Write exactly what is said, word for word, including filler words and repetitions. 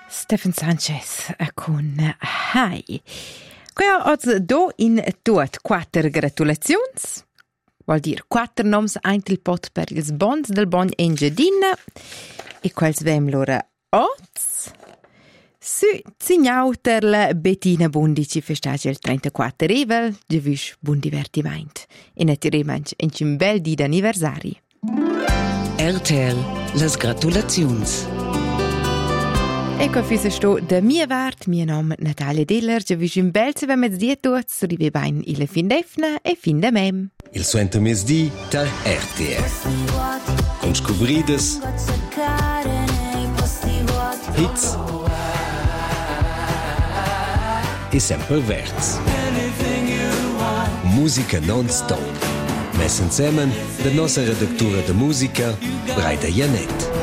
Stefan Sanchez con Hai. Qua oggi do in tuot quattro gratulazioni. Vuol dire quattro noms eint il pot per ils bons del bon Engiadina. E quels vem loro oz. Su zignauter la Bettina Bundici festage il trentaquattro rivel, gevisch buon divertiment. E naturalmente un bel di d'anniversari. R T L, las gratulazions. Ecco, fisse sto da mia vart, mio nome Natalia Diller, gevisch un bel se vem die tuts, so rive bain il fin d'efna e fin da mem. Il suento mesdì ta R T L. Con scobrides hits e sempre verts. Musica non-stop. Mess insieme der nostra redaktura de musica, Breida Janet.